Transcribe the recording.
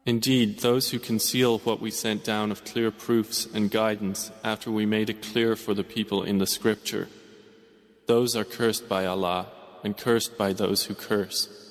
Indeed, those who conceal what we sent down of clear proofs and guidance after we made it clear for the people in the scripture, those are cursed by Allah and cursed by those who curse.